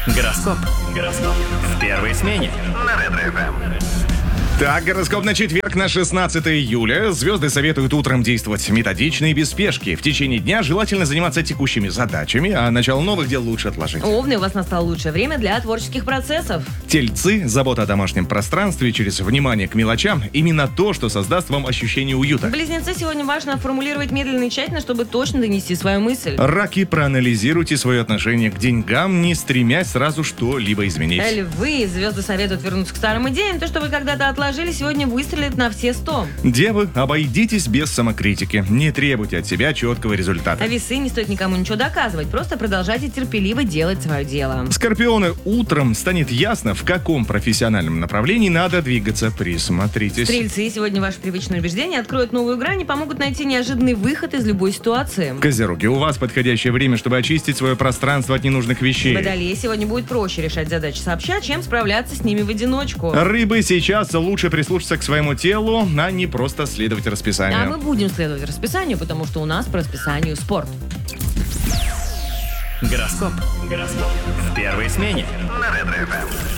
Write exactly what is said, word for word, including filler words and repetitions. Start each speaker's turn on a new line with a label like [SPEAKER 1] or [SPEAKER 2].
[SPEAKER 1] Гороскоп. Гороскоп. В первой смене. На Ретро-эф эм.
[SPEAKER 2] Так, гороскоп на четверг, на шестнадцатое июля. Звезды советуют утром действовать методично и без спешки. В течение дня желательно заниматься текущими задачами, а начало новых дел лучше отложить.
[SPEAKER 3] Овны, у вас настало лучшее время для творческих процессов.
[SPEAKER 2] Тельцы, забота о домашнем пространстве через внимание к мелочам – именно то, что создаст вам ощущение уюта.
[SPEAKER 3] Близнецы, сегодня важно формулировать медленно и тщательно, чтобы точно донести свою мысль.
[SPEAKER 2] Раки, проанализируйте свое отношение к деньгам, не стремясь сразу что-либо изменить.
[SPEAKER 3] Львы, звезды советуют вернуться к старым идеям. То, что вы когда-то отложили, сегодня выстрелит на все сто.
[SPEAKER 2] Девы, обойдитесь без самокритики. Не требуйте от себя четкого результата.
[SPEAKER 3] А весы, не стоит никому ничего доказывать. Просто продолжайте терпеливо делать свое дело.
[SPEAKER 2] Скорпионы, утром станет ясно, в каком профессиональном направлении надо двигаться. Присмотритесь.
[SPEAKER 3] Стрельцы, сегодня ваши привычные убеждения откроют новую грань и помогут найти неожиданный выход из любой ситуации.
[SPEAKER 2] Козероги, у вас подходящее время, чтобы очистить свое пространство от ненужных вещей.
[SPEAKER 3] Водолеи, сегодня будет проще решать задачи сообща, чем справляться с ними в одиночку.
[SPEAKER 2] Рыбы, сейчас лучше прислушаться к своему телу, а не просто следовать расписанию.
[SPEAKER 3] А мы будем следовать расписанию, потому что у нас по расписанию спорт.
[SPEAKER 1] Гороскоп. Гороскоп. В первой смене. На Ретро-эф эм.